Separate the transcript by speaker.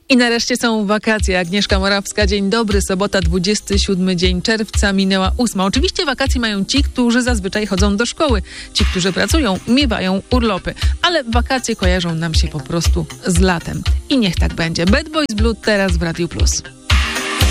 Speaker 1: I nareszcie są wakacje. Agnieszka Morawska, dzień dobry. Sobota, 27 dzień czerwca, minęła 8. Oczywiście wakacje mają ci, którzy zazwyczaj chodzą do szkoły. Ci, którzy pracują, miewają urlopy. Ale wakacje kojarzą nam się po prostu z latem. I niech tak będzie. Bad Boys Blue teraz w Radiu Plus.